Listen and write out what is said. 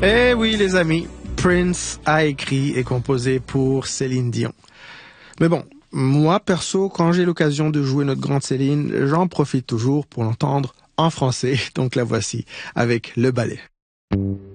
Eh oui les amis, Prince a écrit et composé pour Céline Dion. Mais bon, moi perso, quand j'ai l'occasion de jouer notre grande Céline, j'en profite toujours pour l'entendre en français, donc la voici avec Le Ballet.